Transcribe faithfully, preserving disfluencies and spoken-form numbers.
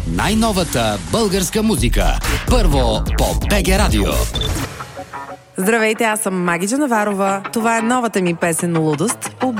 най-новата българска музика. Първо по Б Г Радио. Здравейте, аз съм Маги Джанаварова. Това е новата ми песен "Лудост"